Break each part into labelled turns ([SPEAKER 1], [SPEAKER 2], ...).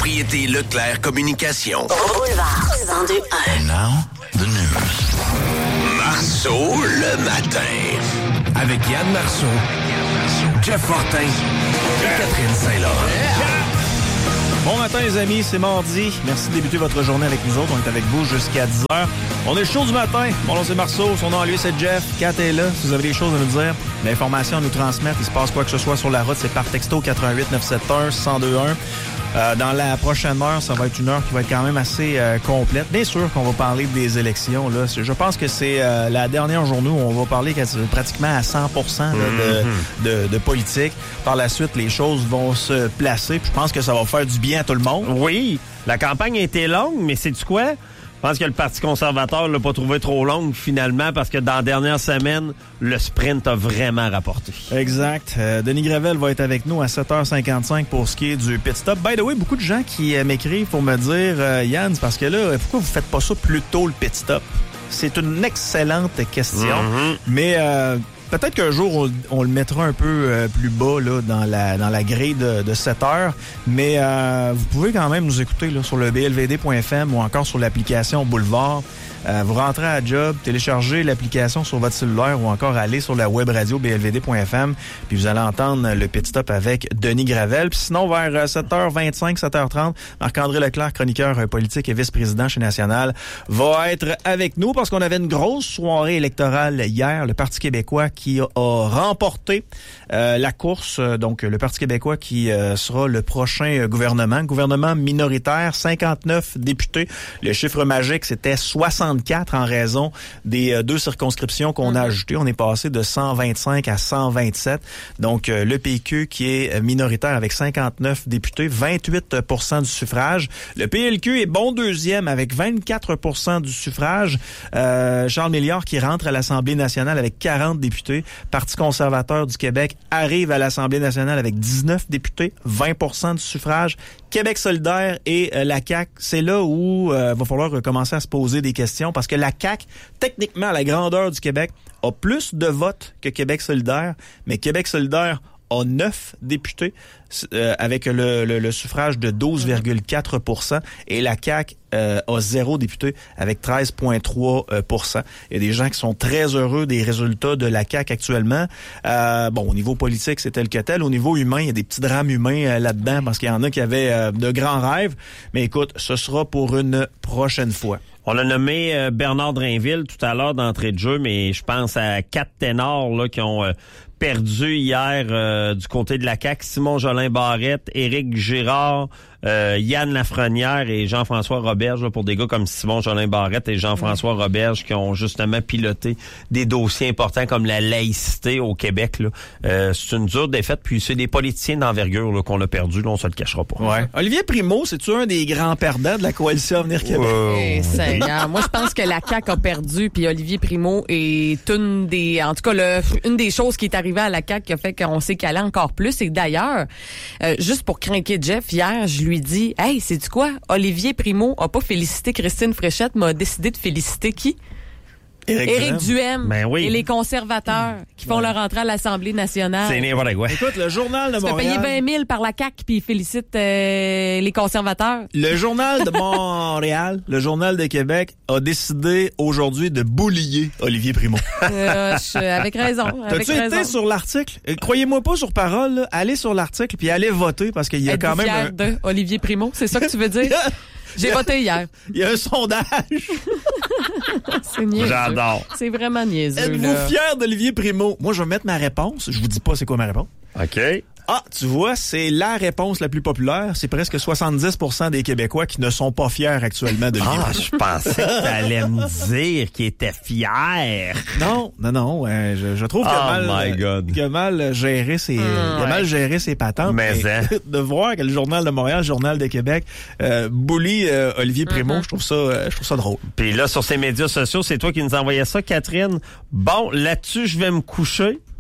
[SPEAKER 1] Propriété Leclerc Communication.
[SPEAKER 2] Boulevard 102.1.
[SPEAKER 1] And now, the news. Marceau le matin. Avec Yann Marceau, Jeff Fortin et Catherine Saint-Laurent.
[SPEAKER 3] Bon matin les amis, c'est mardi. Merci de débuter votre journée avec nous autres. On est avec vous jusqu'à 10h. On est le show du matin. Mon nom c'est Marceau, son nom à lui c'est Jeff. Kat est là, si vous avez des choses à nous dire, l'information à nous transmettre, il se passe quoi que ce soit sur la route, c'est par texto 88 971 1021. Dans la prochaine heure, ça va être une heure qui va être quand même assez complète. Bien sûr qu'on va parler des élections. Là. Je pense que c'est la dernière journée où on va parler pratiquement à 100% de politique. Par la suite, les choses vont se placer. Puis je pense que ça va faire du bien à tout le monde.
[SPEAKER 4] Oui, la campagne a été longue, mais sais-tu quoi? Je pense que le Parti conservateur l'a pas trouvé trop longue finalement parce que dans la dernière semaine, le sprint a vraiment rapporté.
[SPEAKER 3] Exact. Denis Gravel va être avec nous à 7h55 pour ce qui est du pit stop. By the way, beaucoup de gens qui m'écrivent pour me dire Yann, parce que là, pourquoi vous faites pas ça plus tôt le pit stop? C'est une excellente question. Mais peut-être qu'un jour, on le mettra un peu plus bas là, dans la grille de 7 heures. Mais vous pouvez quand même nous écouter là, sur le blvd.fm ou encore sur l'application Boulevard. Vous rentrez à job, téléchargez l'application sur votre cellulaire ou encore allez sur la web radio blvd.fm puis vous allez entendre le pit stop avec Denis Gravel. Puis sinon, vers 7h25, 7h30, Marc-André Leclerc, chroniqueur politique et vice-président chez National, va être avec nous parce qu'on avait une grosse soirée électorale hier. Le Parti québécois qui a remporté la course. Donc, le Parti québécois qui sera le prochain gouvernement minoritaire, 59 députés. Le chiffre magique, c'était 64 en raison des deux circonscriptions qu'on a ajoutées. On est passé de 125 à 127. Donc, le PQ qui est minoritaire avec 59 députés, 28% du suffrage. Le PLQ est bon deuxième avec 24% du suffrage. Charles Milliard qui rentre à l'Assemblée nationale avec 40 députés. Parti conservateur du Québec arrive à l'Assemblée nationale avec 19 députés, 20% du suffrage. Québec solidaire et la CAQ, c'est là où va falloir commencer à se poser des questions parce que la CAQ, techniquement, à la grandeur du Québec, a plus de votes que Québec solidaire, mais Québec solidaire a 9 députés avec le suffrage de 12,4% et la CAQ a 0 député avec 13,3%. Il y a des gens qui sont très heureux des résultats de la CAQ actuellement. Au niveau politique, c'est tel que tel. Au niveau humain, il y a des petits drames humains là-dedans parce qu'il y en a qui avaient de grands rêves. Mais écoute, ce sera pour une prochaine fois.
[SPEAKER 4] On a nommé Bernard Drainville tout à l'heure d'entrée de jeu, mais je pense à 4 ténors là, qui ont perdu hier du côté de la CAQ. Simon Jolin Barrette, Éric Girard, Yann Lafrenière et Jean-François Roberge, là, pour des gars comme Simon Jolin Barrette et Jean-François Roberge qui ont justement piloté des dossiers importants comme la laïcité au Québec. Là. C'est une dure défaite, puis c'est des politiciens d'envergure là, qu'on a perdu, là, on se le cachera pas.
[SPEAKER 3] Ouais. Olivier Primo, c'est-tu un des grands perdants de la coalition Avenir Québec?
[SPEAKER 5] Seigneur, moi je pense que la CAQ a perdu, puis Olivier Primo est une des choses qui est arrivée à la CAQ qui a fait qu'on s'est calé encore plus. Et d'ailleurs, juste pour craquer Jeff, hier, je lui dis, hey, sais-tu quoi? Olivier Primo a pas félicité Christine Fréchette, mais a décidé de féliciter qui? Éric Duhem et les conservateurs qui font leur entrée à l'Assemblée nationale.
[SPEAKER 4] C'est n'importe quoi.
[SPEAKER 3] Écoute, le Journal de Montréal...
[SPEAKER 5] Tu payé 20 000 par la CAQ puis ils félicitent les conservateurs.
[SPEAKER 3] Le Journal de Montréal, le Journal de Québec a décidé aujourd'hui de boulier Olivier Primo.
[SPEAKER 5] Avec raison.
[SPEAKER 3] T'as-tu été sur l'article? Croyez-moi pas sur parole, là. Allez sur l'article puis allez voter parce qu'il y a quand même...
[SPEAKER 5] Fier de Olivier Primo, c'est ça que tu veux dire? J'ai voté hier.
[SPEAKER 3] Il y a un sondage.
[SPEAKER 5] C'est niaiseux.
[SPEAKER 4] J'adore.
[SPEAKER 5] C'est vraiment niaiseux.
[SPEAKER 3] Êtes-vous fier d'Olivier Primo? Moi, je vais mettre ma réponse. Je vous dis pas c'est quoi ma réponse.
[SPEAKER 4] OK.
[SPEAKER 3] Ah, tu vois, c'est la réponse la plus populaire. C'est presque 70% des Québécois qui ne sont pas fiers actuellement de l'Olivier.
[SPEAKER 4] Ah, je pensais que tu allais me dire qu'il était fier.
[SPEAKER 3] Non. Je trouve qu'il a mal géré ses patentes.
[SPEAKER 4] Mais
[SPEAKER 3] de voir que le Journal de Montréal, le Journal de Québec bully Olivier Primo, je trouve ça drôle.
[SPEAKER 4] Puis là, sur ses médias sociaux, c'est toi qui nous envoyais ça, Catherine. Bon, là-dessus, je vais me coucher.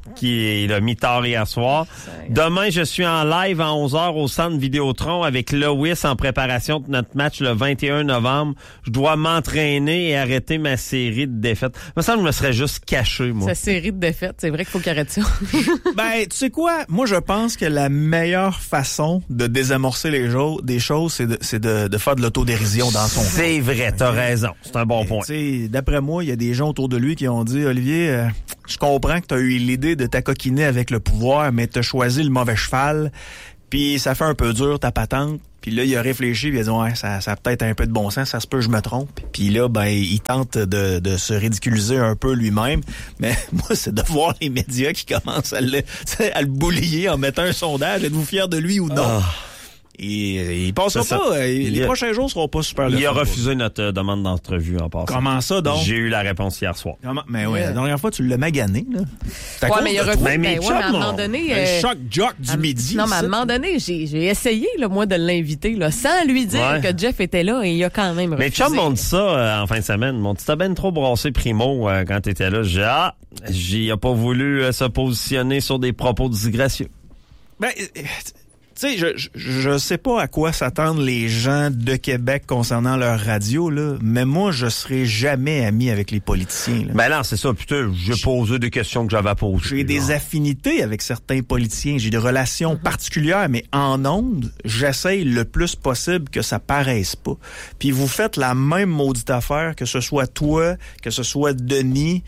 [SPEAKER 4] il a mis tard hier soir. Demain, je suis en live à 11h au centre Vidéotron avec Lois en préparation de notre match le 21 novembre. Je dois m'entraîner et arrêter ma série de défaites. Il me semble que je me serais juste caché, moi.
[SPEAKER 5] Sa série de défaites, c'est vrai qu'il faut qu'il arrête ça.
[SPEAKER 3] Ben, tu sais quoi? Moi, je pense que la meilleure façon de désamorcer des choses, c'est de faire de l'autodérision dans son
[SPEAKER 4] C'est vrai, t'as raison. C'est un bon point.
[SPEAKER 3] D'après moi, il y a des gens autour de lui qui ont dit, Olivier, je comprends que t'as eu l'idée de t'acoquiner avec le pouvoir, mais t'as choisi le mauvais cheval, puis ça fait un peu dur ta patente. Puis là, il a réfléchi, il a dit, ouais, ça a peut-être un peu de bon sens, ça se peut, je me trompe. Puis là, ben, il tente de se ridiculiser un peu lui-même. Mais moi, c'est de voir les médias qui commencent à le boulier en mettant un sondage. Êtes-vous fiers de lui ou non? Et il passera pas. Les prochains jours seront pas super
[SPEAKER 4] Il a refusé notre demande d'entrevue en passant.
[SPEAKER 3] Comment ça, donc?
[SPEAKER 4] J'ai eu la réponse hier soir.
[SPEAKER 3] Mais ouais, la dernière fois, tu l'as magané, là.
[SPEAKER 5] Ouais, mais il a refusé. Mais à un moment donné...
[SPEAKER 3] un choc jock du midi.
[SPEAKER 5] Non, mais à un moment donné, j'ai essayé, là, moi, de l'inviter, là, sans lui dire que Jeff était là, et il a quand même refusé.
[SPEAKER 4] Mais Chum m'ont dit ça en fin de semaine. M'ont dit, t'as ben trop brassé Primo quand t'étais là. J'ai pas voulu se positionner sur des propos disgracieux.
[SPEAKER 3] Ben... Tu sais, je sais pas à quoi s'attendent les gens de Québec concernant leur radio, là, mais moi, je serai jamais ami avec les politiciens. Là.
[SPEAKER 4] Ben non, c'est ça. Putain, j'ai posé des questions que j'avais à poser.
[SPEAKER 3] J'ai des affinités avec certains politiciens. J'ai des relations particulières, mais en ondes, j'essaye le plus possible que ça paraisse pas. Puis vous faites la même maudite affaire, que ce soit toi, que ce soit Denis,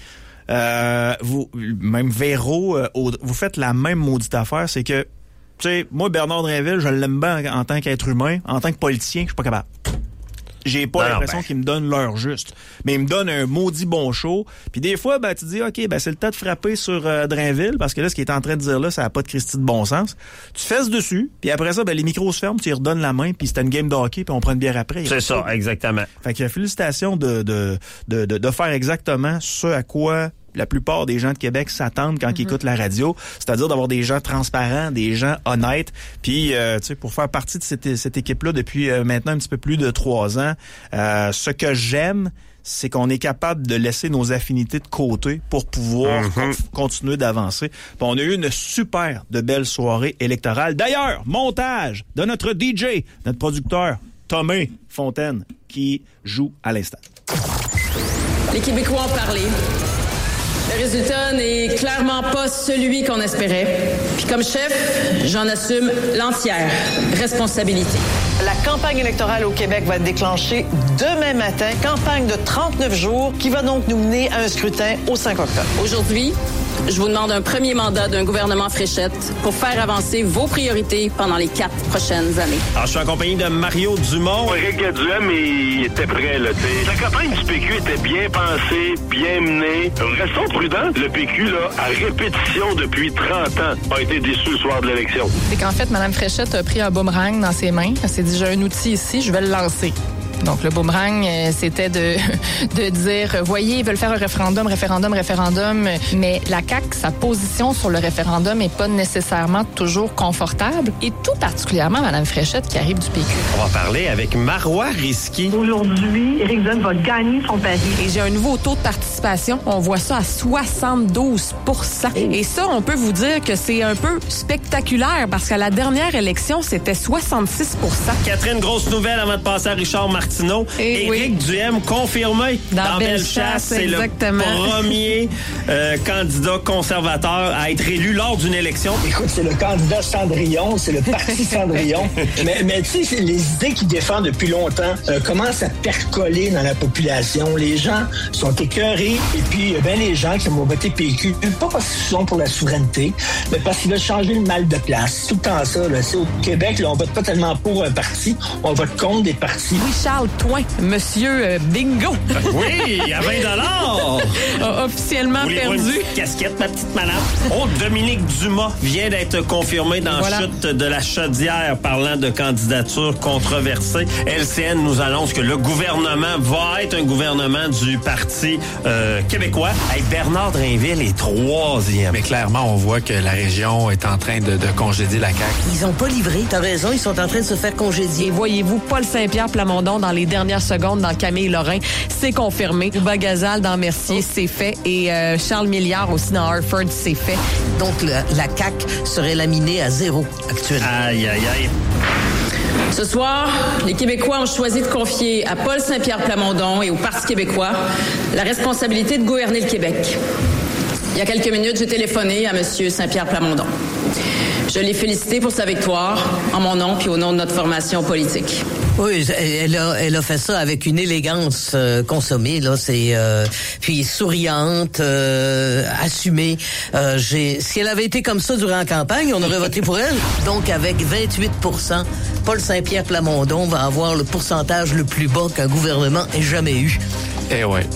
[SPEAKER 3] même Véro, vous faites la même maudite affaire, c'est que tu sais, moi, Bernard Drinville, je l'aime bien en tant qu'être humain. En tant que politicien, je suis pas capable. J'ai pas l'impression qu'il me donne l'heure juste. Mais il me donne un maudit bon show. Puis des fois, ben, tu dis, OK, ben, c'est le temps de frapper sur Drainville, parce que là, ce qu'il est en train de dire là, ça n'a pas de Christy de bon sens. Tu fesses dessus, puis après ça, ben, les micros se ferment, tu y redonnes la main, puis c'est une game de hockey, puis on prend une bière après.
[SPEAKER 4] C'est ça, exactement.
[SPEAKER 3] Fait que félicitations de faire exactement ce à quoi la plupart des gens de Québec s'attendent quand ils écoutent la radio, c'est-à-dire d'avoir des gens transparents, des gens honnêtes. Puis, tu sais, pour faire partie de cette équipe-là depuis maintenant un petit peu plus de 3 ans, ce que j'aime, c'est qu'on est capable de laisser nos affinités de côté pour pouvoir continuer d'avancer. Puis on a eu une super de belle soirée électorale. D'ailleurs, montage de notre DJ, notre producteur, Tomé Fontaine, qui joue à l'instant.
[SPEAKER 2] Les Québécois ont parlé. Le résultat n'est clairement pas celui qu'on espérait. Puis comme chef, j'en assume l'entière responsabilité.
[SPEAKER 6] La campagne électorale au Québec va être déclenchée demain matin. Campagne de 39 jours qui va donc nous mener à un scrutin au 5 octobre.
[SPEAKER 2] Aujourd'hui, je vous demande un premier mandat d'un gouvernement Fréchette pour faire avancer vos priorités pendant les 4 prochaines années.
[SPEAKER 4] Alors, je suis en compagnie de Mario Dumont.
[SPEAKER 7] Éric Duhem, il était prêt, là, t'sais. La campagne du PQ était bien pensée, bien menée. Restons prudents. Le PQ, là, à répétition depuis 30 ans, a été déçu le soir de l'élection.
[SPEAKER 8] C'est qu'en fait, Mme Fréchette a pris un boomerang dans ses mains. Elle s'est dit, j'ai un outil ici, je vais le lancer. Donc, le boomerang, c'était de dire, voyez, ils veulent faire un référendum, mais la CAQ, sa position sur le référendum n'est pas nécessairement toujours confortable, et tout particulièrement Mme Fréchette qui arrive du PQ.
[SPEAKER 4] On va parler avec Marois Risky.
[SPEAKER 9] Aujourd'hui, Éric Duhem va gagner son pari.
[SPEAKER 5] Et j'ai un nouveau taux de participation. On voit ça à 72 %. Et ça, on peut vous dire que c'est un peu spectaculaire, parce qu'à la dernière élection, c'était 66 %.
[SPEAKER 4] Catherine, grosse nouvelle avant de passer à Richard Martineau. Éric Duhem confirmé dans Bellechasse. C'est le premier candidat conservateur à être élu lors d'une élection.
[SPEAKER 10] Écoute, c'est le candidat Cendrillon, c'est le parti Cendrillon. mais tu sais, les idées qu'il défend depuis longtemps commencent à percoler dans la population. Les gens sont écœurés, et puis ben les gens qui vont voter PQ, pas parce qu'ils sont pour la souveraineté, mais parce qu'ils veulent changer le mal de place. Tout le temps ça, là. C'est au Québec, là, on vote pas tellement pour un parti, on vote contre des partis.
[SPEAKER 5] Charles Toin, Monsieur Bingo.
[SPEAKER 4] Oui, à 20 $.
[SPEAKER 5] A officiellement perdu.
[SPEAKER 4] Une petite casquette, ma petite madame. Oh, Dominique Dumas vient d'être confirmé dans Chute de la Chaudière, parlant de candidature controversée. LCN nous annonce que le gouvernement va être un gouvernement du Parti québécois. Hey, Bernard Drinville est 3e.
[SPEAKER 11] Mais clairement, on voit que la région est en train de congédier la CAQ.
[SPEAKER 12] Ils ont pas livré. T'as raison, ils sont en train de se faire congédier.
[SPEAKER 5] Et voyez-vous Paul Saint-Pierre Plamondon dans les dernières secondes dans Camille Lorrain. C'est confirmé. Bouba Gazal dans Mercier, c'est fait. Et Charles Milliard aussi dans Hartford, c'est fait.
[SPEAKER 12] Donc, la CAQ serait laminée à 0 actuellement.
[SPEAKER 4] Aïe, aïe, aïe.
[SPEAKER 2] Ce soir, les Québécois ont choisi de confier à Paul Saint-Pierre Plamondon et au Parti québécois la responsabilité de gouverner le Québec. Il y a quelques minutes, j'ai téléphoné à M. Saint-Pierre Plamondon. Je l'ai félicité pour sa victoire, en mon nom puis au nom de notre formation politique.
[SPEAKER 12] Oui, elle a fait ça avec une élégance consommée, là. C'est puis souriante, assumée. Si elle avait été comme ça durant la campagne, on aurait voté pour elle. Donc, avec 28%, Paul Saint-Pierre Plamondon va avoir le pourcentage le plus bas qu'un gouvernement ait jamais eu.
[SPEAKER 11] Eh ouais.